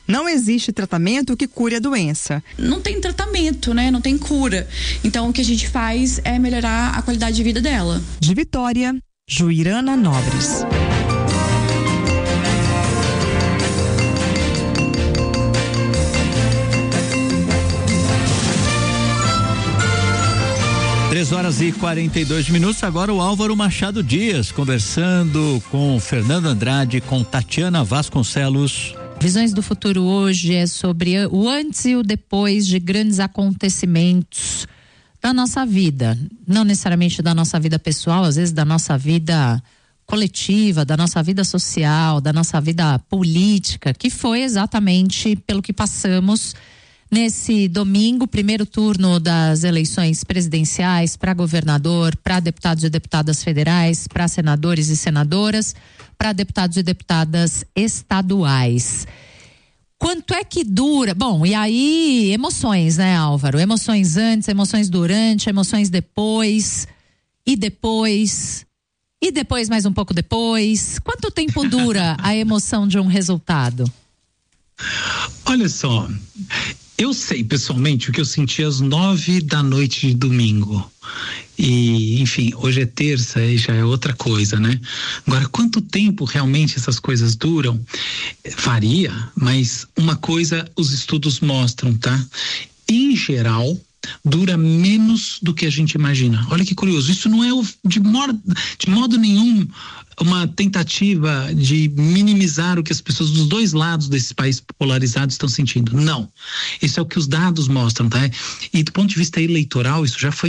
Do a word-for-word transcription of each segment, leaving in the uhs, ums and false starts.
Não existe tratamento que cure a doença. Não tem tratamento, né? Não tem cura. Então, o que a gente faz é melhorar a qualidade de vida dela. De Vitória, Juirana Nobres. três horas e quarenta e dois minutos. Agora o Álvaro Machado Dias conversando com Fernando Andrade, com Tatiana Vasconcelos. Visões do Futuro hoje é sobre o antes e o depois de grandes acontecimentos da nossa vida. Não necessariamente da nossa vida pessoal, às vezes da nossa vida coletiva, da nossa vida social, da nossa vida política, que foi exatamente pelo que passamos nesse domingo, primeiro turno das eleições presidenciais para governador, para deputados e deputadas federais, para senadores e senadoras, para deputados e deputadas estaduais. Quanto é que dura? Bom, e aí, emoções, né, Álvaro? Emoções antes, emoções durante, emoções depois, e depois, e depois mais um pouco depois. Quanto tempo dura a emoção de um resultado? Olha só, eu sei pessoalmente o que eu senti às nove da noite de domingo. E, enfim, hoje é terça e já é outra coisa, né? Agora, quanto tempo realmente essas coisas duram? Varia, mas uma coisa os estudos mostram, tá? Em geral, dura menos do que a gente imagina. Olha que curioso, isso não é de modo, de modo nenhum uma tentativa de minimizar o que as pessoas dos dois lados desse país polarizado estão sentindo. Não. Isso é o que os dados mostram, tá? E do ponto de vista eleitoral, isso já foi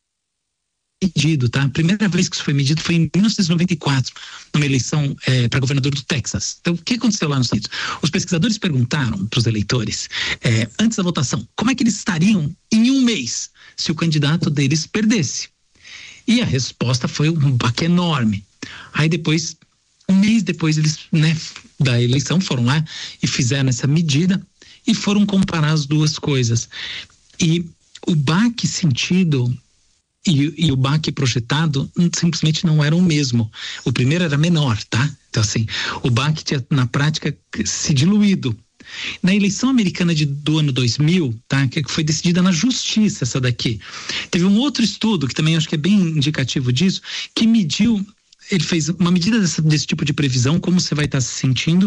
medido, tá? A primeira vez que isso foi medido foi em mil novecentos e noventa e quatro, numa eleição é, para governador do Texas. Então, o que aconteceu lá nos Estados Unidos? Os pesquisadores perguntaram para os eleitores, é, antes da votação, como é que eles estariam em um mês se o candidato deles perdesse? E a resposta foi um baque enorme. Aí depois, um mês depois, eles, né, da eleição, foram lá e fizeram essa medida e foram comparar as duas coisas. E o baque sentido e, e o baque projetado simplesmente não eram o mesmo. O primeiro era menor, tá? Então, assim, o baque tinha, na prática, se diluído. Na eleição americana de, do ano dois mil, tá, que foi decidida na justiça essa daqui, teve um outro estudo que também acho que é bem indicativo disso, que mediu, ele fez uma medida dessa, desse tipo de previsão, como você vai estar se sentindo,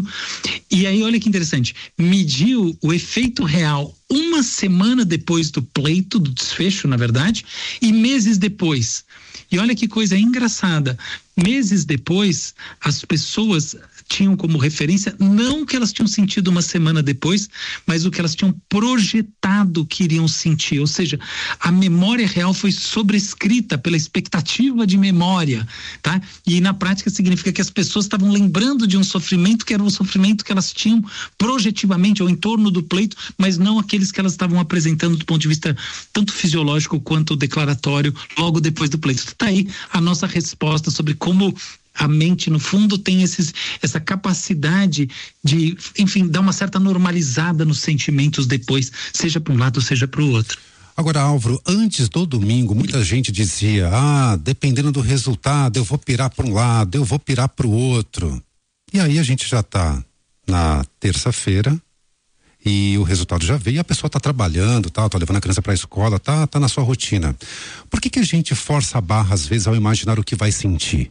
e aí olha que interessante, mediu o efeito real uma semana depois do pleito, do desfecho, na verdade, e meses depois. E olha que coisa engraçada, meses depois, as pessoas tinham como referência não o que elas tinham sentido uma semana depois, mas o que elas tinham projetado que iriam sentir, ou seja, a memória real foi sobrescrita pela expectativa de memória, tá? E na prática significa que as pessoas estavam lembrando de um sofrimento que era um sofrimento que elas tinham projetivamente ou em torno do pleito, mas não aqueles que elas estavam apresentando do ponto de vista tanto fisiológico quanto declaratório logo depois do pleito. Tá aí a nossa resposta sobre como a mente, no fundo, tem esses, essa capacidade de, enfim, dar uma certa normalizada nos sentimentos depois, seja para um lado, seja para o outro. Agora, Álvaro, antes do domingo, muita gente dizia, ah, dependendo do resultado, eu vou pirar para um lado, eu vou pirar para o outro. E aí a gente já está na terça-feira e o resultado já veio, a pessoa está trabalhando, tá, tá levando a criança para a escola, tá, tá na sua rotina. Por que que a gente força a barra, às vezes, ao imaginar o que vai sentir?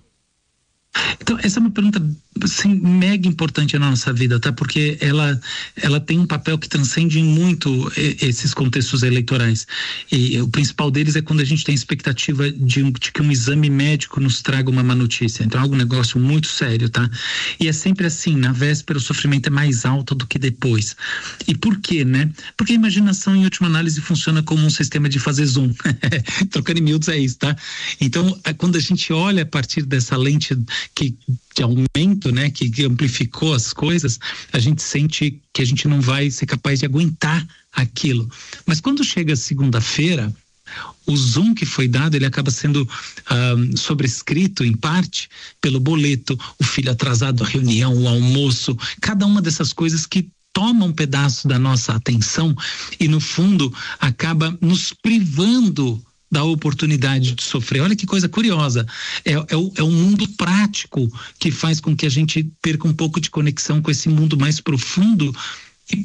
Então, essa é uma pergunta, assim, mega importante na nossa vida, tá? Porque ela, ela tem um papel que transcende muito esses contextos eleitorais. E o principal deles é quando a gente tem expectativa de, um, de que um exame médico nos traga uma má notícia. Então, é um negócio muito sério, tá? E é sempre assim, na véspera o sofrimento é mais alto do que depois. E por quê, né? Porque a imaginação, em última análise, funciona como um sistema de fazer zoom. Trocando em miúdos é isso, tá? Então, quando a gente olha a partir dessa lente que de aumento, né, que, que amplificou as coisas, a gente sente que a gente não vai ser capaz de aguentar aquilo. Mas quando chega segunda-feira, o zoom que foi dado, ele acaba sendo um, sobrescrito em parte pelo boleto, o filho atrasado, a reunião, o almoço, cada uma dessas coisas que toma um pedaço da nossa atenção e no fundo acaba nos privando da oportunidade de sofrer. Olha que coisa curiosa, é, é, o, é o mundo prático que faz com que a gente perca um pouco de conexão com esse mundo mais profundo